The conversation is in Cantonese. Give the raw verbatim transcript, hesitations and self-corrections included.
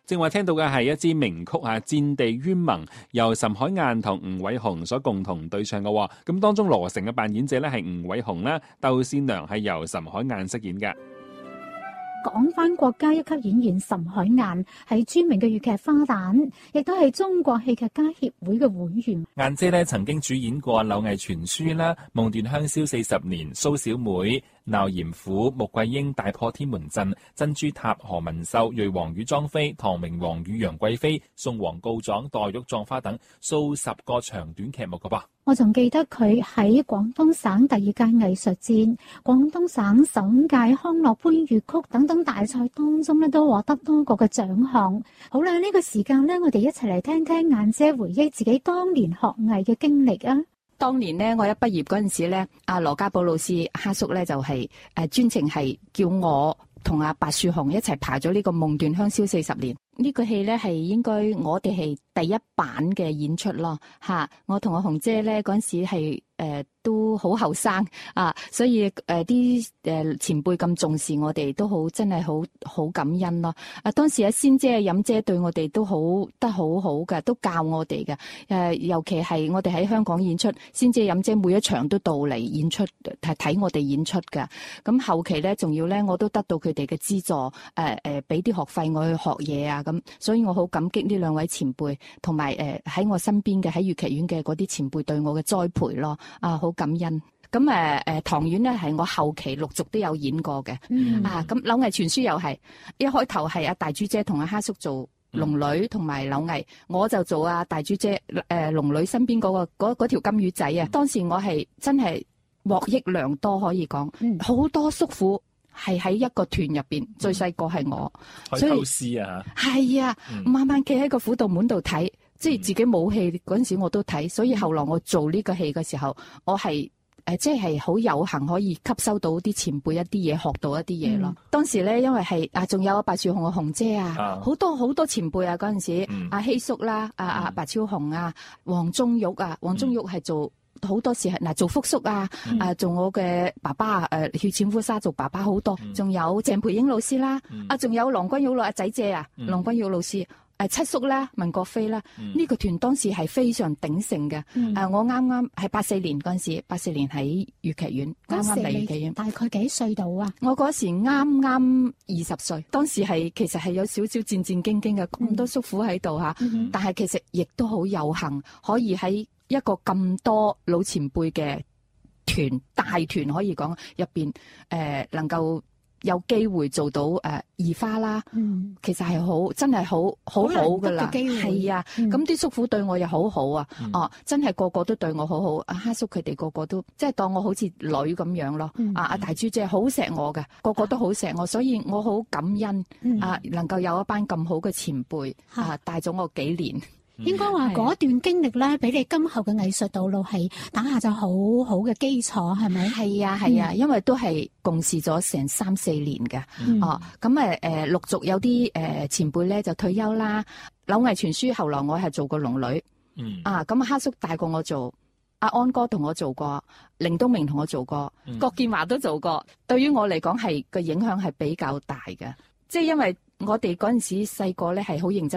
正話聽到嘅係一支名曲啊，《戰地冤盟》，由岑海晏同吳偉雄所共同對唱嘅。咁當中羅成嘅扮演者咧係吳偉雄啦，竇善良係由岑海晏飾演嘅。 講翻國家一級演員岑海晏係著名嘅粵劇花旦，亦都係中國戲劇家協會嘅會員。 晏姐咧曾經主演過《柳毅傳書》啦，《夢斷香消四十年》、蘇小妹、鬧嚴府、穆桂英、大破天門陣、珍珠塔、何文秀、瑞王與莊妃、唐明皇與楊貴妃、宋皇告狀、黛玉葬花等數十個長短劇目嘅噃。 我仲記得佢喺廣東省第二屆藝術節、廣東省首屆康樂杯粵曲等等大賽當中咧，都獲得多個嘅獎項。好啦，呢個時間咧，我哋一齊嚟聽聽晏姐回憶自己當年學藝嘅經歷啊！ 當年咧，我一畢業嗰陣時咧，阿羅家寶老師蝦叔咧就係誒專程係叫我同阿白樹紅一齊排咗呢個《夢斷香消四十年》。呢個戲咧係應該我哋係第一版嘅演出咯，吓！我同阿紅姐咧嗰陣時係誒、呃、都好後生啊，所以誒啲誒前輩咁重視我哋，都好真係好好感恩咯。啊，當時阿仙姐、飲姐對我哋都好得好好嘅，都教我哋嘅。誒、呃，尤其係我哋喺香港演出，仙姐、飲姐每一場都到嚟演出，係睇我哋演出嘅。咁後期咧，仲要咧，我都得到佢哋嘅資助，誒、呃、誒，俾、呃、啲學費我去學嘢啊。咁，所以我好感激呢兩位前輩，同埋誒喺我身邊嘅喺粵劇院嘅嗰啲前輩對我嘅栽培咯，啊好感恩。咁誒誒，唐苑咧係我後期陸續都有演過嘅，嗯、啊咁柳毅傳書又係一開頭係阿大珠姐同阿蝦叔做龍女同埋柳毅，我就做阿大珠姐誒龍女身邊嗰、嗰個嗰嗰條金魚仔啊。當時我係真係獲益良多，可以講好、嗯、多叔父。係喺一個團入邊，嗯、最細個係我， 所以構思啊， 係啊，嗯、慢慢企喺個輔導門度睇，即係自己冇戲嗰陣時我都睇，所以後來我做呢個戲嘅時候，我係誒即係好有幸可以吸收到啲前輩一啲嘢，學到一啲嘢咯。嗯、當時咧，因為係啊，仲有白少紅嘅紅姐啊，好、啊、多好多前輩啊，嗰陣時阿希、嗯啊、叔啦，阿、啊、阿白超紅啊，黃宗玉啊，黃宗玉係做。好多時係嗱做福叔啊，誒、嗯、做我嘅爸爸啊，誒血濺夫沙做爸爸好多，仲、嗯、有鄭培英老師啦，嗯、啊仲有郎君玉老阿仔姐啊，郎、嗯、君玉老師，誒七叔啦，文國飛啦，呢、嗯、個團當時係非常鼎盛嘅，誒、嗯啊、我啱啱係八四年嗰陣時，八四年喺粵劇院啱啱嚟粵劇院， 大概幾歲到啊？ 我嗰時啱啱二十歲，當時係其實係有少少戰戰兢兢嘅，咁、嗯、多叔父喺度吓，嗯、但係其實亦都好有幸可以喺一個咁多老前輩嘅團大團可以講入邊，誒、呃、能夠有機會做到誒、呃、二花啦，嗯、其實係好真係好好好噶啦，係啊，咁啲、嗯、叔父對我又好好啊，嗯、啊真係個個都對我好好，阿蝦叔佢哋個個都即係當我好似女咁樣咯，嗯、啊阿大珠姐好錫我嘅，個個都好錫我，所以我好感恩、嗯、啊能夠有一班咁好嘅前輩啊帶咗我幾年。 應該話嗰段經歷咧，俾你今後嘅藝術道路係打下咗好好嘅基礎，係咪？ 係啊係啊，因為都係共事咗成三四年嘅，嗯、哦，咁誒誒陸續有啲誒、呃、前輩咧就退休啦。柳毅傳書後來我係做過龍女，嗯、啊咁蝦叔帶過我做，阿安哥同我做過，凌東明同我做過，嗯、郭建華都做過。對於我嚟講係個影響係比較大嘅，即係因為我哋嗰陣時細個咧係好認真。